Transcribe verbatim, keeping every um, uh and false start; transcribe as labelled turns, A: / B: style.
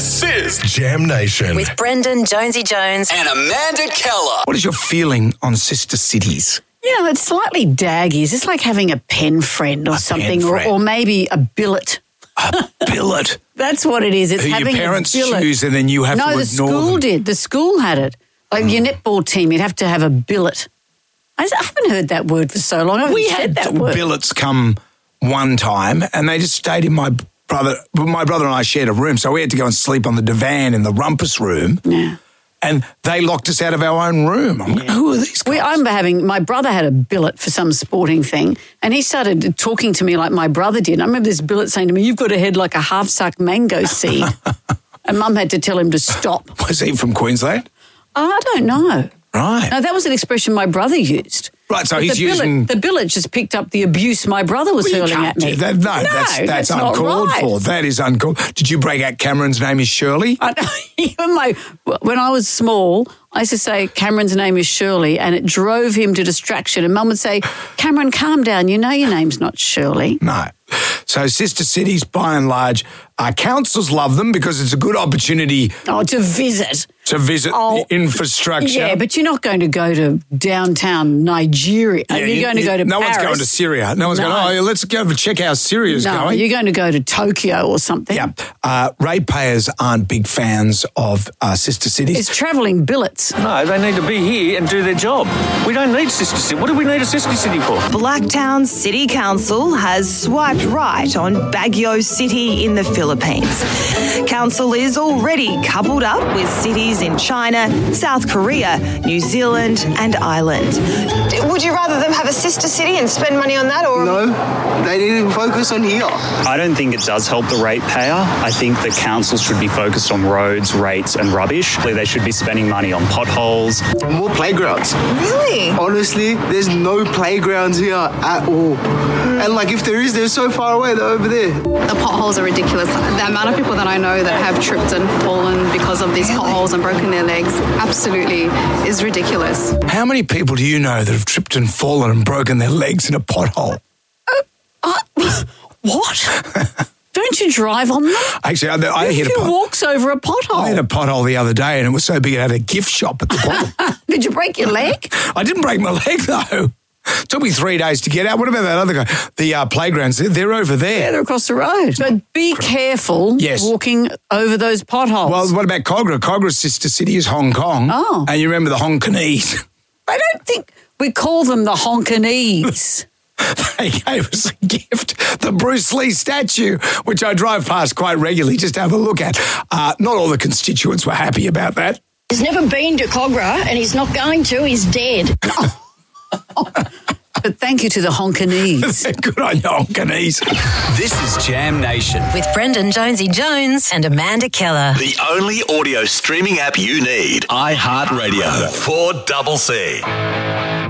A: This is Jam Nation.
B: With Brendan, Jonesy Jones
A: and Amanda Keller.
C: What is your feeling on sister cities?
D: You know, it's slightly daggy. It's like having a pen friend or
C: A
D: something,
C: pen
D: or,
C: friend.
D: or maybe a billet.
C: A billet.
D: That's what it is. It's
C: Who your
D: having
C: parents
D: a billet.
C: choose and then you have
D: no,
C: to
D: the
C: ignore
D: school
C: them.
D: did. The school had it. Like your netball team, you'd have to have a billet. I I haven't heard that word for so long. I haven't
C: We
D: said
C: had
D: that word.
C: billets come one time and they just stayed in my brother. well, My brother and I shared a room, so we had to go and sleep on the divan in the rumpus room.
D: Yeah.
C: And they locked us out of our own room. I'm going, who are these guys?
D: We, I remember having, my brother had a billet for some sporting thing, and he started talking to me like my brother did. And I remember this billet saying to me, "You've got a head like a half-sucked mango seed." And Mum had to tell him to stop.
C: Was he from Queensland?
D: Oh, I don't know.
C: Right.
D: No, that was an expression my brother used.
C: Right, so
D: But
C: he's
D: the
C: using...
D: billet, the billet just picked up the abuse my brother was
C: Well, you
D: hurling
C: can't
D: at me.
C: do that. No, that's, that's,
D: that's not
C: uncalled
D: right.
C: for. That is uncalled. Did you break out Cameron's name is Shirley?
D: I, even my, when I was small, I used to say Cameron's name is Shirley, and it drove him to distraction. And Mum would say, "Cameron, calm down. You know your name's not Shirley."
C: No. So sister cities, by and large, uh, councils love them because it's a good opportunity
D: Oh, to visit.
C: to visit
D: Oh,
C: the infrastructure.
D: Yeah, but you're not going to go to downtown Nigeria.
C: Yeah,
D: you're
C: you-
D: going to
C: you-
D: go to
C: No
D: Paris.
C: one's going to Syria. No one's
D: No.
C: going, oh, yeah, let's go and check how Syria's
D: No,
C: going.
D: you're going to go to Tokyo or something.
C: Yeah. Uh, ratepayers aren't big fans of uh, sister cities.
D: It's travelling billets.
E: No, they need to be here and do their job. We don't need sister city. What do we need a sister city for?
F: Blacktown City Council has swiped right on Baguio City in the Philippines. Council is already coupled up with cities in China, South Korea, New Zealand and Ireland.
G: Would you rather them have a sister city and spend money on that, or
H: No, they need to focus on here.
I: I don't think it does help the ratepayer. I think the council should be focused on roads, rates and rubbish. They should be spending money on potholes.
H: More playgrounds.
G: really?
H: Honestly, there's no playgrounds here at all. And like if there is, they're so far away, they're over there.
J: The potholes are ridiculous. The amount of people that I know that have tripped and fallen because of these potholes and broken their legs absolutely is ridiculous.
C: How many people do you know that have tripped and fallen and broken their legs in a pothole?
D: Uh, what? Don't you drive on them?
C: Actually, I, I hit a
D: Who
C: pot-
D: walks over a pothole?
C: I hit a pothole the other day and it was so big it had a gift shop at the bottom.
D: Did you break your leg?
C: I didn't break my leg though. Took me three days to get out. What about that other guy? The uh, playgrounds, they're, they're over there.
D: Yeah, they're across the road. But be careful
C: Yes.
D: walking over those potholes.
C: Well, what about Cogra? Cogra's sister city is Hong Kong.
D: Oh.
C: And you remember the Hongkonese?
D: I don't think we call them the Honkanese.
C: They gave us a gift, the Bruce Lee statue, which I drive past quite regularly just to have a look at. Uh, not all the constituents were happy about that.
K: He's never been to Cogra and he's not going to. He's dead.
D: But thank you to the Honkanese.
C: Good on you, Honkanese.
A: This is Jam Nation.
B: with Brendan, Jonesy Jones and Amanda Keller.
A: The only audio streaming app you need. iHeartRadio. four C C.